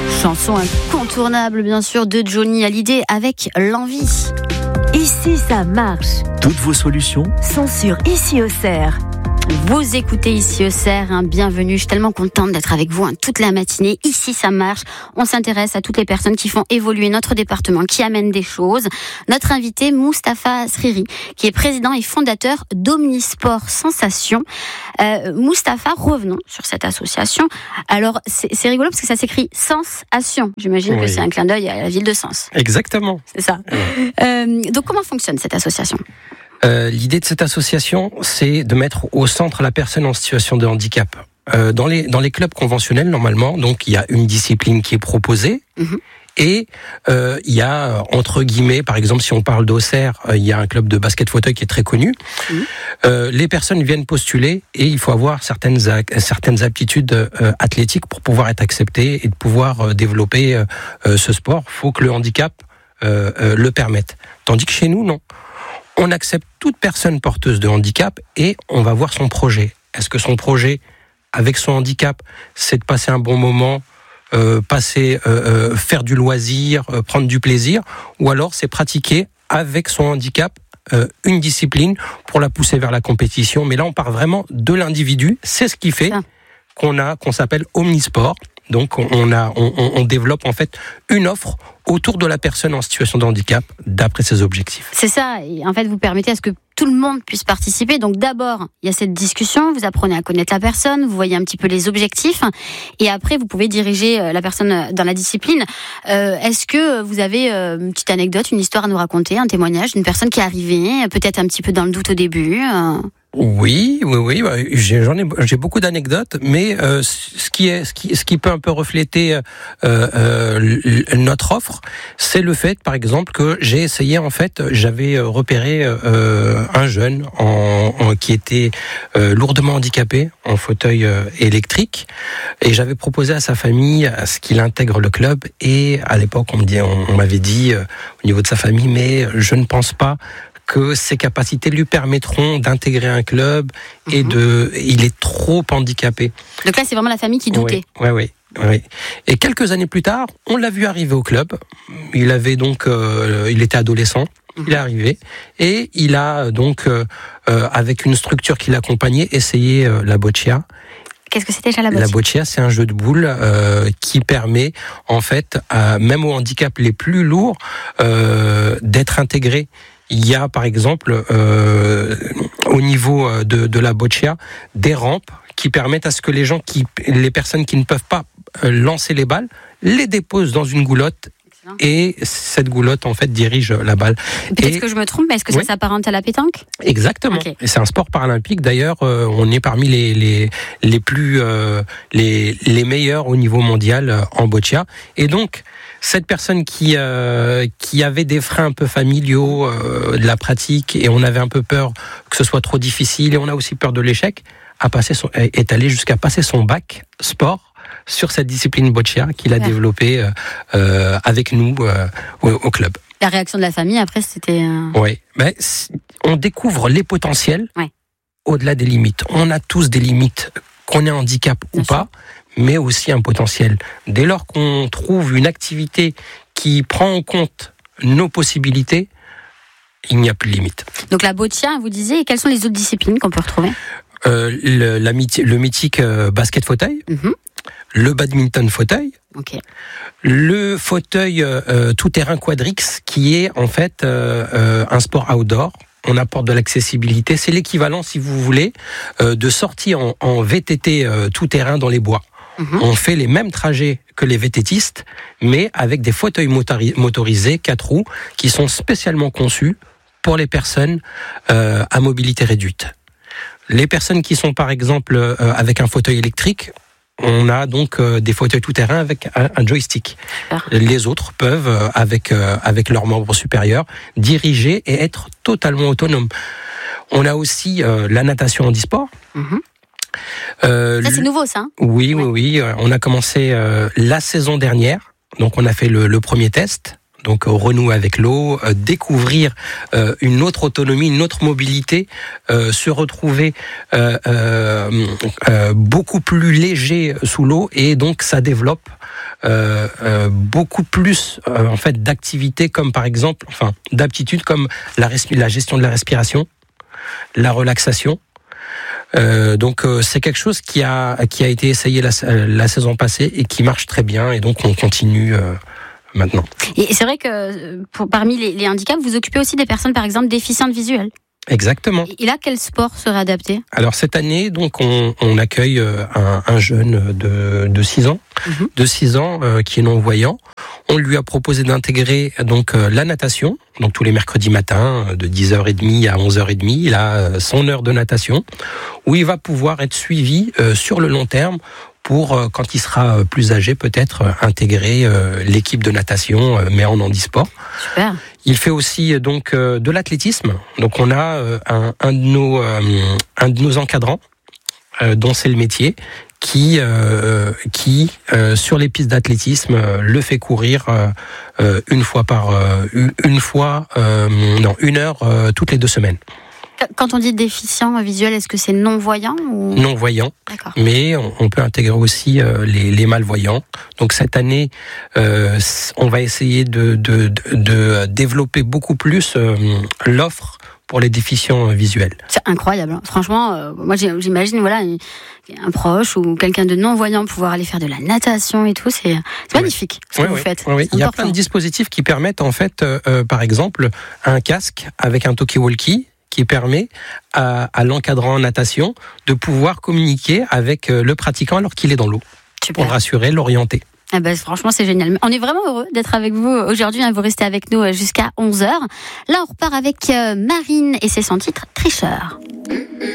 Chanson incontournable, bien sûr, de Johnny Hallyday avec l'envie. Ici, ça marche. Toutes vos solutions Sont sur Ici Auxerre. Vous écoutez Ici Auxerre, bienvenue, je suis tellement contente d'être avec vous toute la matinée. Ici ça marche, on s'intéresse à toutes les personnes qui font évoluer notre département, qui amènent des choses. Notre invité, Moustapha Sriri, qui est président et fondateur d'Omnisport Sensation. Moustapha, revenons sur cette association. Alors c'est rigolo parce que ça s'écrit Sensation. J'imagine que c'est un clin d'œil à la ville de Sens. Exactement. C'est ça. Donc comment fonctionne cette association ? L'idée de cette association, c'est de mettre au centre la personne en situation de handicap. Dans les clubs conventionnels, normalement, donc il y a une discipline qui est proposée, et il y a, entre guillemets, par exemple, si on parle d'Auxerre, il y a un club de basket fauteuil qui est très connu. Les personnes viennent postuler et il faut avoir certaines aptitudes athlétiques pour pouvoir être accepté et de pouvoir développer ce sport. Il faut que le handicap le permette. Tandis que chez nous, non. On accepte toute personne porteuse de handicap et on va voir son projet. Est-ce que son projet, avec son handicap, c'est de passer un bon moment, faire du loisir, prendre du plaisir, ou alors c'est pratiquer avec son handicap une discipline pour la pousser vers la compétition. Mais là, on part vraiment de l'individu. C'est ce qui fait qu'on s'appelle Omnisport. Donc on développe en fait une offre autour de la personne en situation de handicap d'après ses objectifs. C'est ça, et en fait vous permettez à ce que tout le monde puisse participer. Donc d'abord, il y a cette discussion, vous apprenez à connaître la personne, vous voyez un petit peu les objectifs, et après vous pouvez diriger la personne dans la discipline. Est-ce que vous avez une petite anecdote, une histoire à nous raconter, un témoignage d'une personne qui est arrivée, peut-être un petit peu dans le doute au début Oui. J'ai beaucoup d'anecdotes, mais ce qui peut un peu refléter notre offre, c'est le fait, par exemple, que j'ai essayé, en fait, j'avais repéré un jeune qui était lourdement handicapé en fauteuil électrique, et j'avais proposé à sa famille à ce qu'il intègre le club. Et à l'époque, on m'avait dit au niveau de sa famille, mais je ne pense pas que ses capacités lui permettront d'intégrer un club et il est trop handicapé. Donc là, c'est vraiment la famille qui doutait. Oui. Et quelques années plus tard, on l'a vu arriver au club. Il avait donc, il était adolescent. Il est arrivé et il a donc, avec une structure qui l'accompagnait, essayé la boccia. Qu'est-ce que c'était déjà la boccia ? La boccia, c'est un jeu de boules qui permet, en fait, même aux handicaps les plus lourds, d'être intégrés. Il y a, par exemple, au niveau de la boccia, des rampes qui permettent à ce que les personnes qui ne peuvent pas lancer les balles, les déposent dans une goulotte. Excellent. Et cette goulotte, en fait, dirige la balle. Peut-être que je me trompe, mais est-ce que ça s'apparente à la pétanque ? Exactement. Okay. Et c'est un sport paralympique. D'ailleurs, on est parmi les meilleurs au niveau mondial en boccia. Et donc, cette personne qui avait des freins un peu familiaux de la pratique, et on avait un peu peur que ce soit trop difficile, et on a aussi peur de l'échec, est allé jusqu'à passer son bac sport sur cette discipline boccia qu'il a développée avec nous au club. La réaction de la famille, après, c'était... Oui, mais on découvre les potentiels au-delà des limites. On a tous des limites, qu'on ait un handicap ou pas, mais aussi un potentiel. Dès lors qu'on trouve une activité qui prend en compte nos possibilités, il n'y a plus de limite. Donc la boccia, vous disiez, et quelles sont les autres disciplines qu'on peut retrouver ? Le mythique basket fauteuil, le badminton fauteuil, le fauteuil tout-terrain quadrix, qui est en fait un sport outdoor. On apporte de l'accessibilité. C'est l'équivalent, si vous voulez, de sortir en VTT tout-terrain dans les bois. On fait les mêmes trajets que les VTTistes, mais avec des fauteuils motorisés 4 roues qui sont spécialement conçus pour les personnes à mobilité réduite. Les personnes qui sont par exemple avec un fauteuil électrique, on a donc des fauteuils tout-terrain avec un joystick. Les autres peuvent, avec leurs membres supérieurs, diriger et être totalement autonomes. On a aussi la natation handisport. Ça, c'est nouveau, ça ? Oui. On a commencé la saison dernière. Donc, on a fait le premier test. donc renouer avec l'eau, découvrir une autre autonomie, une autre mobilité, se retrouver beaucoup plus léger sous l'eau, et donc ça développe beaucoup plus en fait d'activités, comme par exemple, d'aptitudes comme la gestion de la respiration, la relaxation. Donc c'est quelque chose qui a été essayé la saison passée et qui marche très bien, et donc on continue maintenant. Et c'est vrai que parmi les handicaps, vous occupez aussi des personnes par exemple déficientes visuelles. Exactement. Et là, quel sport serait adapté ? Alors cette année, donc on accueille un jeune de 6 ans, qui est non-voyant. On lui a proposé d'intégrer donc la natation, donc tous les mercredis matins de 10h30 à 11h30, il a son heure de natation où il va pouvoir être suivi sur le long terme pour, quand il sera plus âgé, peut-être intégrer l'équipe de natation, mais en handisport. Super. Il fait aussi donc de l'athlétisme. Donc on a un de nos encadrants, dont c'est le métier, qui sur les pistes d'athlétisme le fait courir une heure toutes les 2 semaines. Quand on dit déficient visuel, est-ce que c'est non-voyant ou... Non-voyant, d'accord. Mais on peut intégrer aussi les malvoyants. Donc cette année, on va essayer de développer beaucoup plus l'offre pour les déficients visuels. C'est incroyable, hein. Franchement, moi j'imagine un proche ou quelqu'un de non-voyant pouvoir aller faire de la natation et tout, c'est magnifique ce que vous faites. Oui. Il y a plein de dispositifs qui permettent en fait, par exemple, un casque avec un talkie-walkie qui permet à l'encadrant en natation de pouvoir communiquer avec le pratiquant alors qu'il est dans l'eau. Super. Pour le rassurer, l'orienter. Franchement, c'est génial. On est vraiment heureux d'être avec vous aujourd'hui. Vous restez avec nous jusqu'à 11h. Là, on repart avec Marine et c'est son titre Tricheur.